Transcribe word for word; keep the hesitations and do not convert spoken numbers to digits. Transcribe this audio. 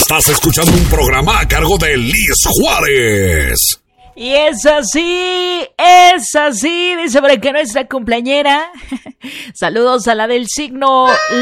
Estás escuchando un programa a cargo de Liz Juárez. Y es así, es así, dice por aquí nuestra cumpleañera. Saludos a la del signo